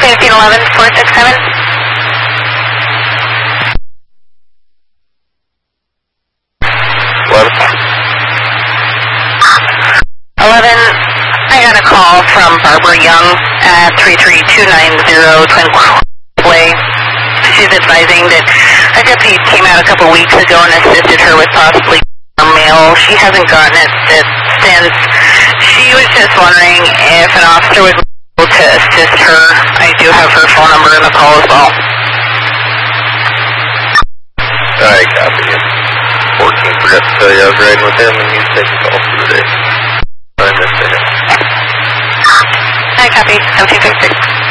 1511, 467. 11, I got a call from Barbara Young at 33290 Twin Way. She's advising that a deputy came out a couple weeks ago and assisted her with possibly mail. She hasn't gotten it since. She was just wondering if an officer would be able to assist her. I do have her phone number in the call as well. Alright, copy. 14 forgot to tell you I was riding with him and he's taking calls for the day. I missed it. Hi, copy. 1736.